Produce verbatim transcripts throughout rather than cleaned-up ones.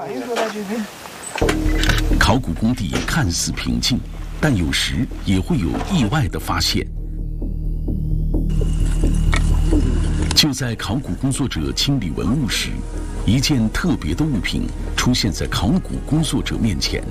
考古工地看似平静，但有时也会有意外的发现。就在考古工作者清理文物时，一件特别的物品出现在考古工作者面前。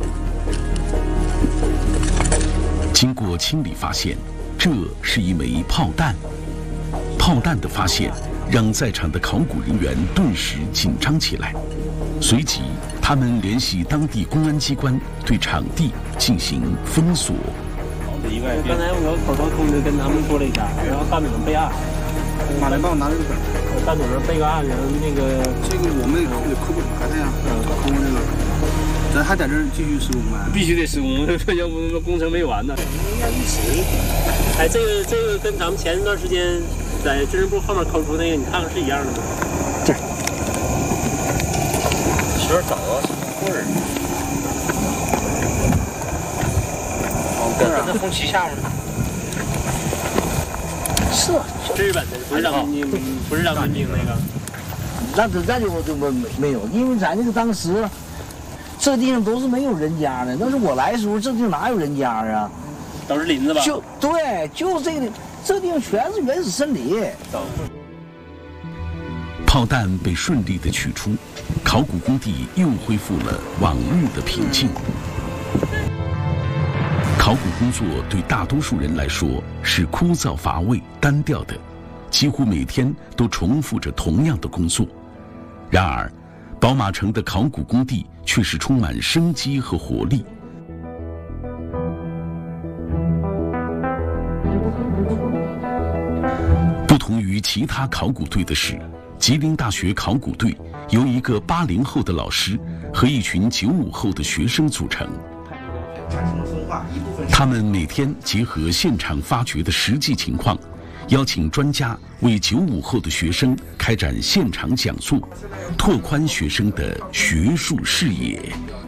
经过清理发现，这是一枚炮弹。炮弹的发现让在场的考古人员顿时紧张起来，随即他们联系当地公安机关，对场地进行封锁。 刚才我口头通知跟他们说了一下，然后大总备案。 马来报拿这个本， 大总这备个案，然后那个这个我们科不查的呀，通过这个，咱还在这儿继续施工吗？ 必须得施工，要不工程没完呢。哎，这个这个跟咱们前一段时间在军人部后面抠出那个，你看看是一样的吗？ 对。 前面找个什么棍儿？哦，跟那红旗下面呢。 是， 日本的，不是让你，不是让民兵那个。 那这咱就就没没有，因为咱这个当时，这地方都是没有人家的。那是我来的时候，这地方哪有人家啊？ 都是林子吧？ 就对，就这个这地方全是原始森林。 炮弹被顺利的取出，考古工地又恢复了往日的平静。考古工作对大多数人来说是枯燥乏味、单调的，几乎每天都重复着同样的工作。然而，宝马城的考古工地却是充满生机和活力。不同于其他考古队的是，吉林大学考古队由一个八零后的老师和一群九五后的学生组成。他们每天结合现场发掘的实际情况，邀请专家为九五后的学生开展现场讲座，拓宽学生的学术视野。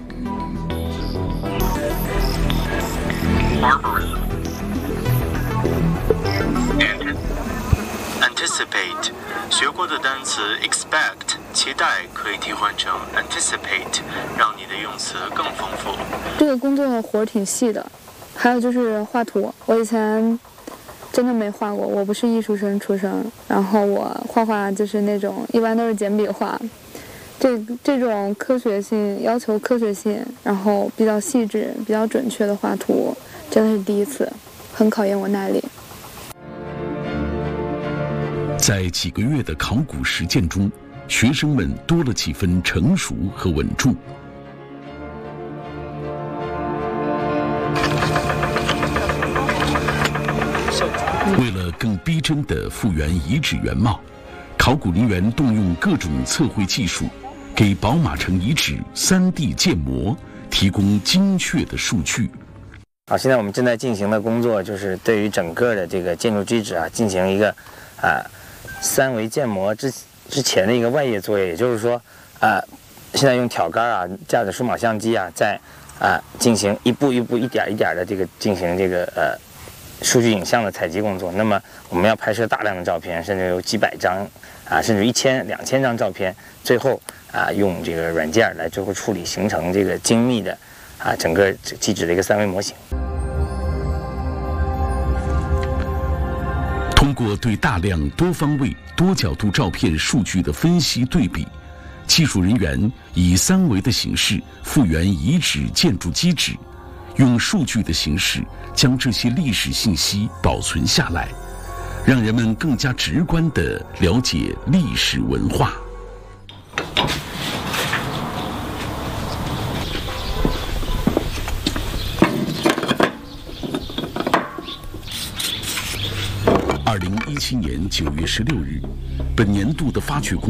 Anticipate， 学过的单词 expect 期待可以替换成 anticipate， 让你的用词更丰富。 这个工作活挺细的，还有就是画图，我以前真的没画过，我不是艺术生出身，然后我画画就是那种一般都是简笔画，这这种科学性要求科学性，然后比较细致、比较准确的画图，真的是第一次，很考验我耐力。 在几个月的考古实践中，学生们多了几分成熟和稳重。为了更逼真地复原遗址原貌，考古人员动用各种测绘技术，给宝马城遗址 三 D 建模提供精确的数据。 好，现在我们正在进行的工作就是对于整个的这个建筑基址啊进行一个啊三维建模之之前的一个外页作业，也就是说啊现在用挑杆啊架着数码相机啊在啊进行一步一步一点一点的这个进行这个呃数据影像的采集工作。那么我们要拍摄大量的照片，甚至有几百张啊甚至一千两千张照片，最后啊用这个软件来最后处理，形成这个精密的啊整个基址的一个三维模型。 通过对大量多方位、多角度照片数据的分析对比，技术人员以三维的形式复原遗址建筑基址，用数据的形式将这些历史信息保存下来，让人们更加直观地了解历史文化。二零一七年九月十六日，本年度的发掘工